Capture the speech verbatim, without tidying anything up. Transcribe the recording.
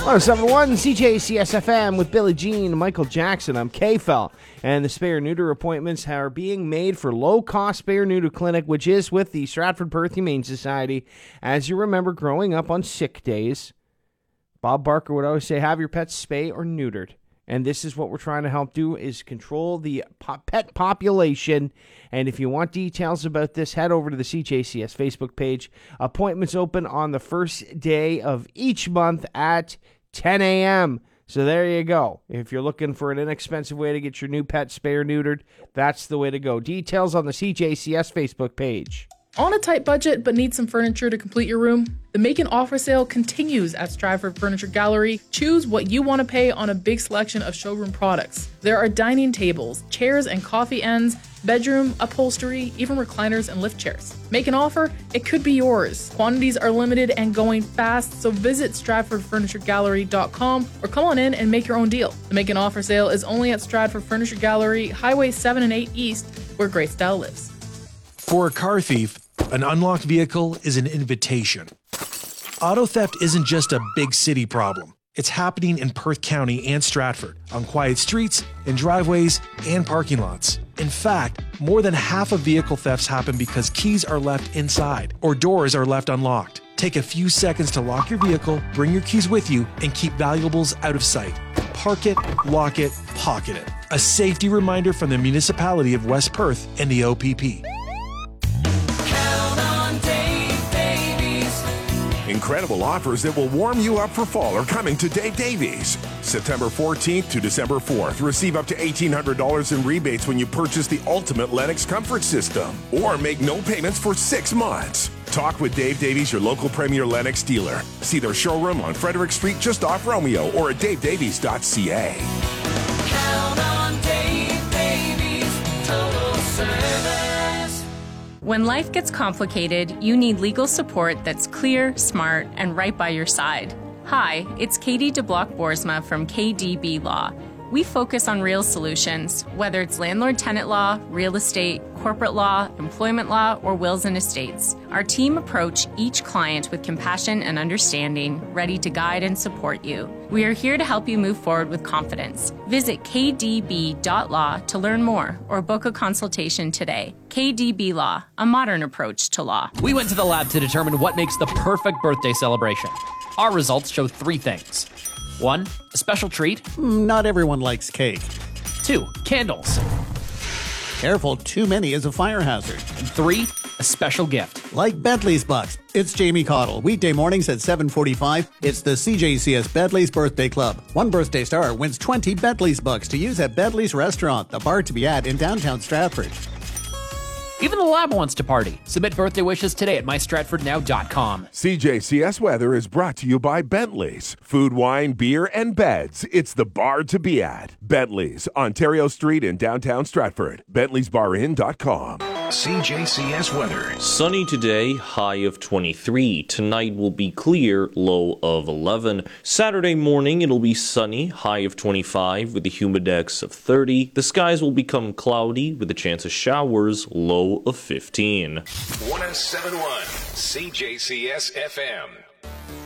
one oh seven point one C J C S F M with Billie Jean and Michael Jackson. I'm K-Fel, and the spay or neuter appointments are being made for low-cost spay or neuter clinic, which is with the Stratford Perth Humane Society. As you remember, growing up on sick days, Bob Barker would always say, have your pets spay or neutered. And this is what we're trying to help do, is control the pet population. And if you want details about this, head over to the C J C S Facebook page. Appointments open on the first day of each month at ten a.m. So there you go. If you're looking for an inexpensive way to get your new pet spay or neutered, that's the way to go. Details on the C J C S Facebook page. On a tight budget but need some furniture to complete your room? The Make an Offer sale continues at Stratford Furniture Gallery. Choose what you want to pay on a big selection of showroom products. There are dining tables, chairs and coffee ends, bedroom, upholstery, even recliners and lift chairs. Make an offer? It could be yours. Quantities are limited and going fast, so visit stratford furniture gallery dot com or come on in and make your own deal. The Make an Offer sale is only at Stratford Furniture Gallery, Highway seven and eight East, where great style lives. For a car thief, an unlocked vehicle is an invitation. Auto theft isn't just a big city problem. It's happening in Perth County and Stratford, on quiet streets, in driveways, and parking lots. In fact, more than half of vehicle thefts happen because keys are left inside or doors are left unlocked. Take a few seconds to lock your vehicle, bring your keys with you, and keep valuables out of sight. Park it, lock it, pocket it. A safety reminder from the municipality of West Perth and the O P P. Incredible offers that will warm you up for fall are coming to Dave Davies. September fourteenth to December fourth. Receive up to eighteen hundred dollars in rebates when you purchase the ultimate Lennox comfort system. Or make no payments for six months. Talk with Dave Davies, your local Premier Lennox dealer. See their showroom on Frederick Street just off Romeo or at dave davies dot c a. Count on Dave Davies, total service. When life gets complicated, you need legal support that's clear, smart, and right by your side. Hi, it's Katie DeBlock-Boersma from K D B Law. We focus on real solutions, whether it's landlord-tenant law, real estate, corporate law, employment law, or wills and estates. Our team approach each client with compassion and understanding, ready to guide and support you. We are here to help you move forward with confidence. Visit k d b dot law to learn more or book a consultation today. K D B Law, a modern approach to law. We went to the lab to determine what makes the perfect birthday celebration. Our results show three things. One, a special treat. Not everyone likes cake. Two, candles. Careful, too many is a fire hazard. And three, a special gift. Like Bentley's Bucks. It's Jamie Cottle. Weekday mornings at seven forty-five. It's the C J C S Bentley's Birthday Club. One birthday star wins twenty Bentley's Bucks to use at Bentley's Restaurant, the bar to be at in downtown Stratford. Even the lab wants to party. Submit birthday wishes today at my stratford now dot com. C J C S Weather is brought to you by Bentley's. Food, wine, beer, and beds. It's the bar to be at. Bentley's, Ontario Street in downtown Stratford. bentley's bar inn dot com. C J C S Weather. Sunny today, high of twenty-three. Tonight will be clear, low of eleven. Saturday morning, it'll be sunny, high of twenty-five with a humidex of thirty. The skies will become cloudy with a chance of showers, low of fifteen. one oh seven point one C J C S F M.